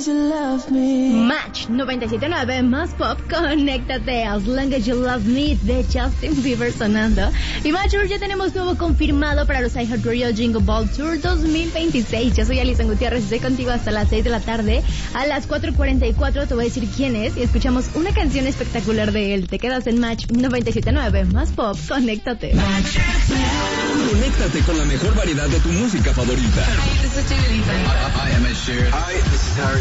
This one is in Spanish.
as you love me. Match 97.9 más pop, conéctate. As long as you love me de Justin Bieber sonando. Y Match, ya tenemos nuevo confirmado para los iHeartRadio Jingle Ball Tour 2026. Yo soy Alison Gutiérrez, estoy contigo hasta las 6 de la tarde. A las 4:44 te voy a decir quién es y escuchamos una canción espectacular de él. Te quedas en Match 97.9 más pop, conéctate. Conéctate con la mejor variedad de tu música favorita. Hi, this is Dua Lipa. I am Ed Sheeran. Hi, this is Harry